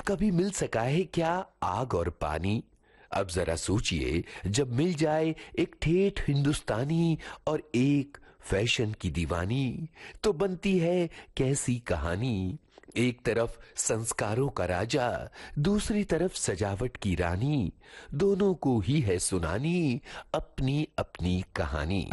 कभी मिल सका है क्या आग और पानी? अब जरा सोचिए, जब मिल जाए एक ठेठ हिंदुस्तानी और एक फैशन की दीवानी, तो बनती है कैसी कहानी। एक तरफ संस्कारों का राजा, दूसरी तरफ सजावट की रानी, दोनों को ही है सुनानी अपनी अपनी कहानी।